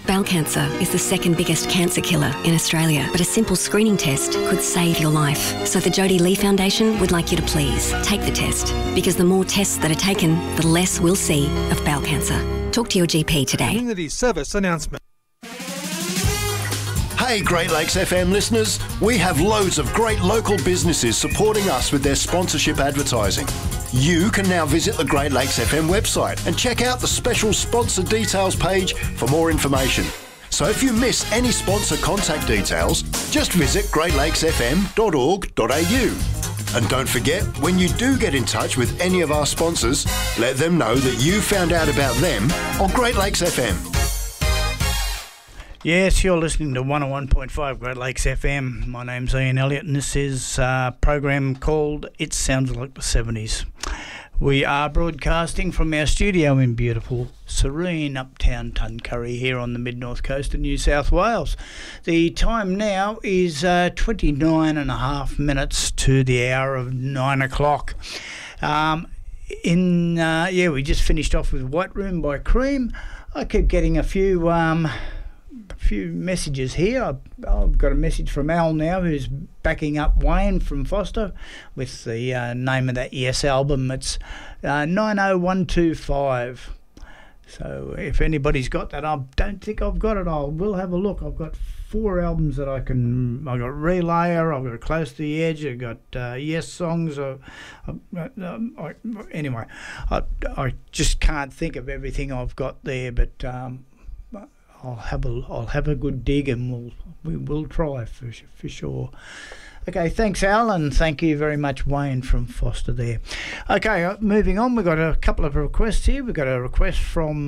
Bowel cancer is the second biggest cancer killer in Australia, but a simple screening test could save your life. So the Jodie Lee Foundation would like you to please take the test, because the more tests that are taken, the less we'll see of bowel cancer. Talk to your GP today. Community service announcement. Hey Great Lakes FM listeners, we have loads of great local businesses supporting us with their sponsorship advertising. You can now visit the Great Lakes FM website and check out the special sponsor details page for more information. So if you miss any sponsor contact details, just visit greatlakesfm.org.au. And don't forget, when you do get in touch with any of our sponsors, let them know that you found out about them on Great Lakes FM. Yes, you're listening to 101.5 Great Lakes FM. My name's Ian Elliott, and this is a program called It Sounds Like the 70s. We are broadcasting from our studio in beautiful, serene uptown Tuncurry here on the mid-north coast of New South Wales. The time now is 29 and a half minutes to the hour of 9 o'clock. We just finished off with White Room by Cream. I keep getting a few messages here. I've got a message from Al now, who's backing up Wayne from Foster with the name of that Yes album. It's 90125. So if anybody's got that, I don't think I've got it. We'll have a look. I've got 4 albums that I've got Relayer, I've got Close to the Edge, I've got Yes songs. Anyway, I just can't think of everything I've got there, but I'll have a good dig, and we will try for sure. Okay, thanks Al, and thank you very much Wayne from Foster there. Okay, moving on, we've got a couple of requests here. We've got a request from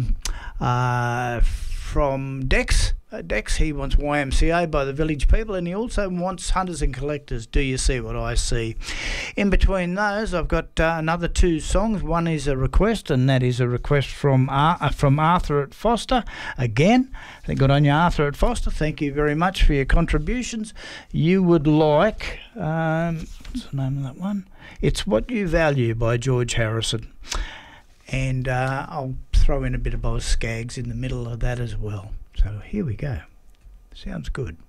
Dex. Dex, he wants YMCA by the Village People, and he also wants Hunters and Collectors, Do You See What I See. In between those, I've got another 2 songs. One is a request, and that is a request from Arthur at Foster. Again, good on you, Arthur at Foster. Thank you very much for your contributions. You would like, what's the name of that one? It's What You Value by George Harrison. And I'll throw in a bit of Boz Scaggs in the middle of that as well. So here we go. Sounds good.